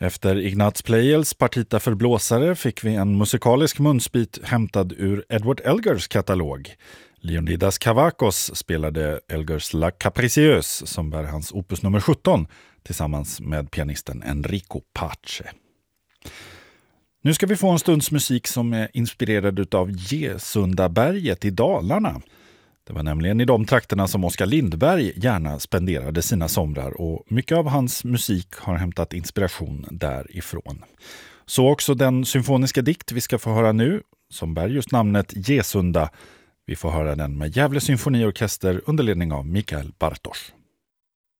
Efter Ignaz Pleyels Partita för blåsare fick vi en musikalisk munsbit hämtad ur Edward Elgars katalog. Leonidas Kavakos spelade Elgars La Capricieuse som bär hans opus nummer 17 tillsammans med pianisten Enrico Pace. Nu ska vi få en stunds musik som är inspirerad av Gesundaberget i Dalarna. Det var nämligen i de trakterna som Oskar Lindberg gärna spenderade sina somrar och mycket av hans musik har hämtat inspiration därifrån. Så också den symfoniska dikt vi ska få höra nu, som bär just namnet Gesunda. Vi får höra den med Gävle symfoniorkester under ledning av Mikael Bartosz.